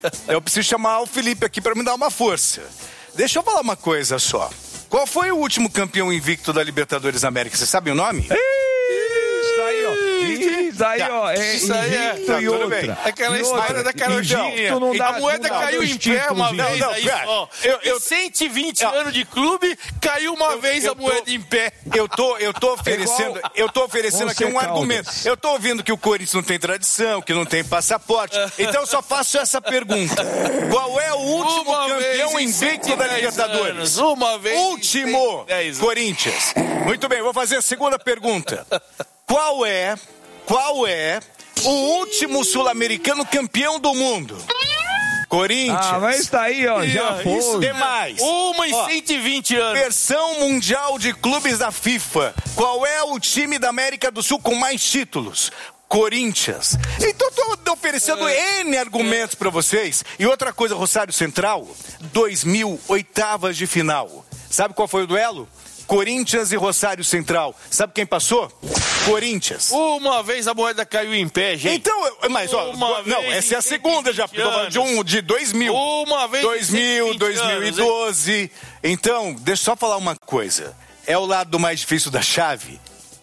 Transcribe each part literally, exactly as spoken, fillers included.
Eu preciso chamar o Felipe aqui para me dar uma força. Deixa eu falar uma coisa só. Qual foi o último campeão invicto da Libertadores América? Você sabe o nome? Isso aí, ó. Isso aí, ó. É Isso aí é. invicto Tá, e tudo outra. bem. Aquela E história outra. da Carochinha. Invicto não dá- A moeda não dá caiu dois em pé uma títulos, vez não, aí cara. só. Eu- eu- Em cento e vinte eu- anos de clube, caiu uma vez eu a tô- moeda em pé. Eu tô, eu tô oferecendo, igual- eu tô oferecendo aqui um Caldas. argumento. Eu tô ouvindo que o Corinthians não tem tradição, que não tem passaporte. Então eu só faço essa pergunta. Qual é o último Uma campeão vez em invicto da cento e dez Libertadores? anos. Uma vez em Último, cento e dez anos. Corinthians. Muito bem, vou fazer a segunda pergunta. Qual é, qual é o último sul-americano campeão do mundo? Corinthians. Ah, mas tá aí, ó. Já Isso foi. demais. Uma em Ó, cento e vinte anos. Versão mundial de clubes da FIFA. Qual é o time da América do Sul com mais títulos? Corinthians. Então eu tô oferecendo N argumentos pra vocês. E outra coisa, Rosário Central, dois mil, oitavas de final. Sabe qual foi o duelo? Corinthians e Rosário Central. Sabe quem passou? Corinthians. Uma vez a moeda caiu em pé, gente. Então, eu- mas ó, Uma não, vez essa é a em segunda já, porque eu tô falando de um de dois mil. Uma vez em dois mil, cento e vinte dois mil e anos, doze. Então, deixa eu só falar uma coisa. É o lado mais difícil da chave?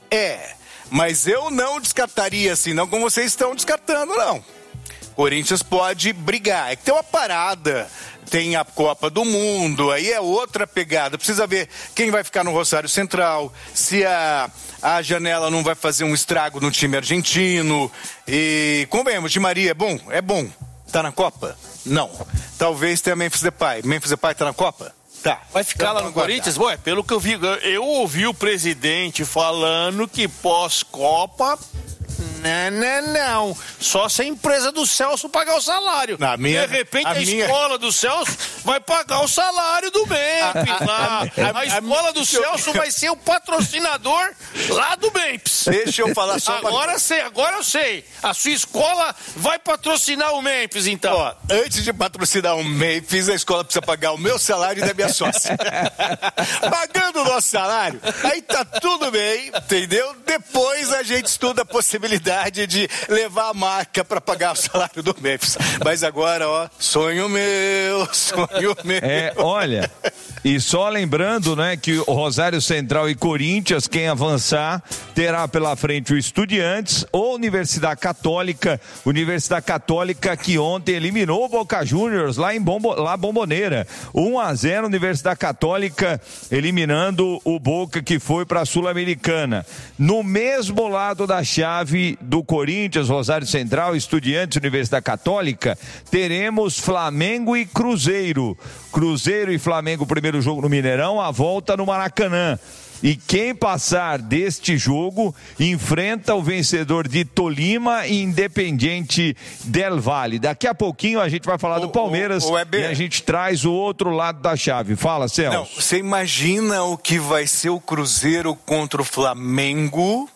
É. Mas eu não descartaria assim, não como vocês estão descartando, não. Corinthians pode brigar. É que tem uma parada, tem a Copa do Mundo, aí é outra pegada. Precisa ver quem vai ficar no Rosário Central, se a, a janela não vai fazer um estrago no time argentino. E, convenhamos, Di Maria é bom? É bom. Tá na Copa? Não. Talvez tenha Memphis Depay. Memphis Depay tá na Copa? Tá. Vai ficar Então, lá no vamos guardar. Corinthians? Ué, pelo que eu vi, eu ouvi o presidente falando que pós-Copa, não, não, não. Só se a empresa do Celso pagar o salário. Na minha- De repente a a, minha- escola do Celso vai pagar o salário do Memphis lá. A, a- escola do Celso vai ser o patrocinador lá do Memphis. Deixa eu falar só uma Agora sei, agora eu sei. A sua escola vai patrocinar o Memphis, então. Ó, antes de patrocinar o Memphis, a escola precisa pagar o meu salário e da minha sócia. Pagando o nosso salário, aí tá tudo bem, entendeu? Depois a gente estuda a possibilidade de levar a marca pra pagar o salário do Memphis. Mas agora, ó, sonho meu, sonho meu. É, olha, e só lembrando, né, que o Rosário Central e Corinthians, quem avançar, terá pela frente o Estudiantes ou Universidade Católica, Universidade Católica que ontem eliminou o Boca Juniors lá em Bombo, lá Bomboneira, um a zero, Universidade Católica eliminando o Boca que foi para a Sul-Americana. No mesmo lado da chave do Corinthians, Rosário Central, Estudiantes, Universidade Católica, teremos Flamengo e Cruzeiro. Cruzeiro e Flamengo, primeiro jogo no Mineirão, a volta no Maracanã. E quem passar deste jogo enfrenta o vencedor de Tolima e Independiente del Valle. Daqui a pouquinho a gente vai falar O- do Palmeiras o- o Weber. e a gente traz o outro lado da chave. Fala, Celso. Não, você imagina o que vai ser o Cruzeiro contra o Flamengo?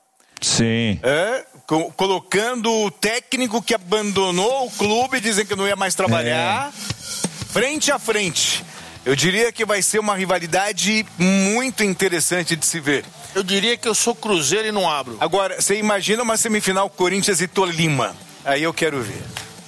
Sim. É, co- colocando o técnico que abandonou o clube, dizendo que não ia mais trabalhar, frente a frente. Eu diria que vai ser uma rivalidade muito interessante de se ver. Eu diria que eu sou Cruzeiro e não abro. Agora, você imagina uma semifinal Corinthians e Tolima. Aí eu quero ver.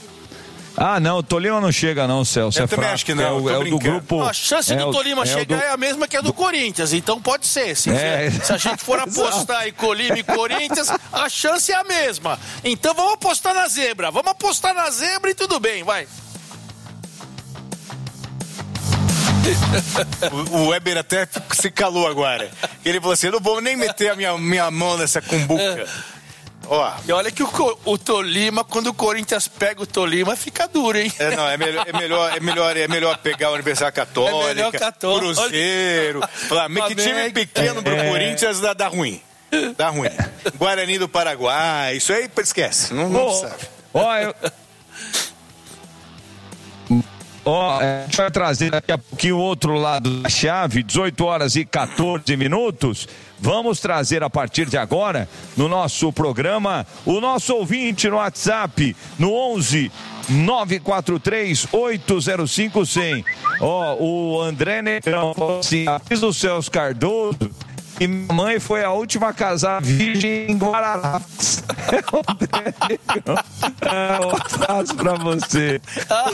Ah, não, o Tolima não chega não, Celso. Eu é também fraco, acho que não, É eu o, tô é o do brincando. grupo... A chance é do o- Tolima é o chegar do- é a mesma que a do Corinthians, então pode ser. Se, É. se a gente for apostar em Tolima e Corinthians, a chance é a mesma. Então vamos apostar na zebra. Vamos apostar na zebra e tudo bem, vai. O, o Weber até se calou agora. Ele falou assim, eu não vou nem meter a minha, minha mão nessa cumbuca. Ó, E olha que o, Co- o Tolima, quando o Corinthians pega o Tolima, fica duro, hein? é, não, é melhor, é melhor, é melhor, é melhor pegar a Universidade Católica, É melhor Católica. Cruzeiro, Flamengo, que time Flamengo. pequeno pro É. Corinthians dá, dá ruim. Dá ruim. Guarani do Paraguai, isso aí esquece, não, não Ó, sabe. Ó, eu... Ó, é, a gente vai trazer daqui a pouquinho o outro lado da chave, dezoito horas e quatorze minutos. Vamos trazer a partir de agora, no nosso programa, o nosso ouvinte no WhatsApp, no onze nove quatro três oito zero cinco cem. Ó, o André Negrão falou assim, avisa o Celso Cardoso E minha mãe foi a última a casar virgem em Guararapes. É um abraço pra você.